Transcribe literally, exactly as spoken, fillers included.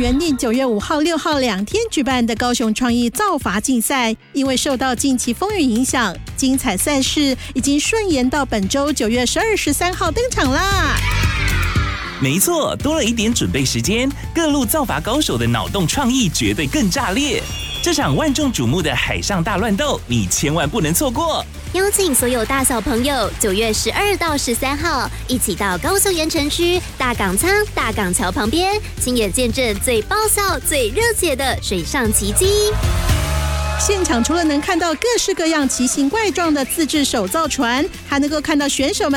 原定九月五号、六号两天举办的高雄创意造筏竞赛，因为受到近期风雨影响，精彩赛事已经顺延到本周九月十二、十三号登场啦。 没错，多了一点准备时间，各路造筏高手的脑洞创意绝对更炸裂。这场万众瞩目的海上大乱斗，你千万不能错过。 邀请所有大小朋友，九月十二到十三号，一起到高雄盐城区大港仓大港桥旁边，亲眼见证最爆笑、最热血的水上奇迹。 现场除了能看到各式各样奇形怪状的自制手造船，还能够看到选手们